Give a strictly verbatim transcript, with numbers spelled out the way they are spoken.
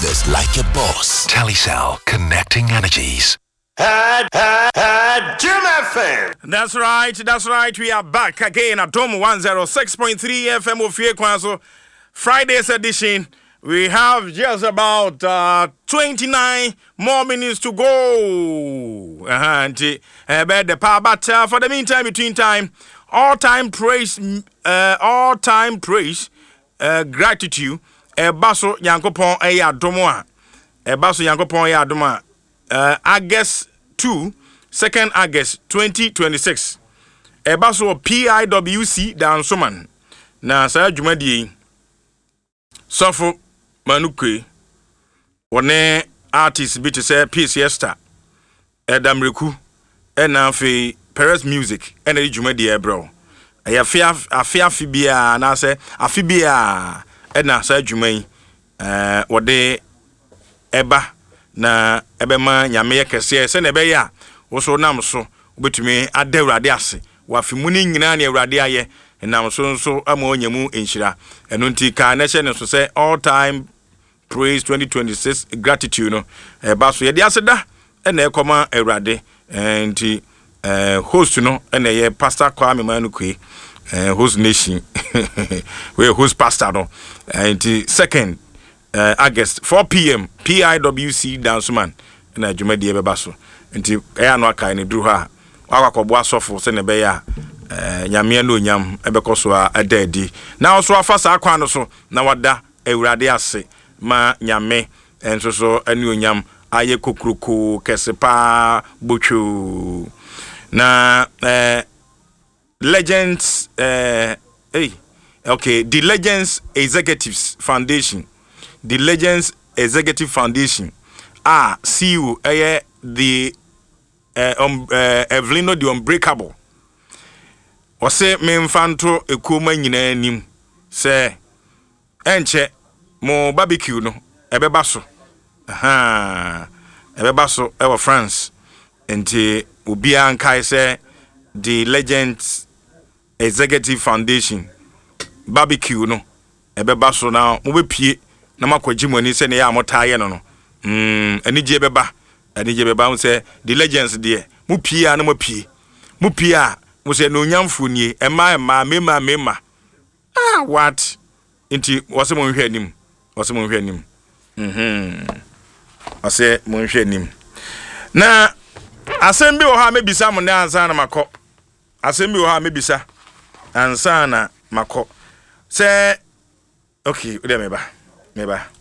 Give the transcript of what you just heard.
business like a boss. Telecel, connecting energies. Had, had, had Jim F M. That's right, that's right. We are back again at Dome one oh six point three F M of Kwanso. Friday's edition. We have just about uh, twenty-nine more minutes to go. Uh-huh, and uh, the power, but uh, for the meantime, between time, all time praise, uh, all time praise, uh, gratitude. E baso yankopon e yadomo e baso yankopon yadomo uh August second, second August twenty twenty-six e baso P I W C dansoman na sa dwumadi sofo manukwe wone artist bi to say Peace Yester Edamreku e na fe Paris Music e na dwumadi e bro e afia afia fibia na say afibia Edna sa dwuman eh wode eba na ebema nyame kese se na ebe ya wo so nam so obetumi ada awurade ase wa fimuni nyina na awurade aye nam so nso ama onyamu enhira eno nti ka na hye ne so say all time praise twenty twenty-six gratitude no eba so ye de ase da na ekoma awurade nti eh host no na ye Pastor Kwame Manukwe Uh, whose nation we whose pastor no and uh, second uh, August four p.m. P I W C danceman na dwumadi beba so nti eya no aka ni duru ha akwakobo asofo se ne be ya eh nyame na onyam ebekoso a adadi na so afa sa akwa no so na wada awurade ase ma nyame enso so ani onyam aye kokroko kesepa bochu na eh Legends, uh, hey, okay, the Legends Executives Foundation, the Legends Executive Foundation, ah, C E O, eh, the uh, um, uh, Evelino the Unbreakable. Ose me mfanto ekoma nyina nim se enche mo barbecue no ebeba so aha ebeba so ewo France enti obi an kai se the Legends Executive Foundation barbecue no ebeba so na mo bepie na makwaji mo ni se ne ya motaye no no mm anije beba anije beba mo se the Legends de mo pie a na mo pie mo pie a mo se no nyamfo nie ema ema mema mema ah what inti wose mo hwe anim wose mo hwe anim mhm wose mo hwe anim na asembi wo ha mebisa mo ne ansa na makọ asembi wo ha mebisa ansa na makọ se okay ode meba meba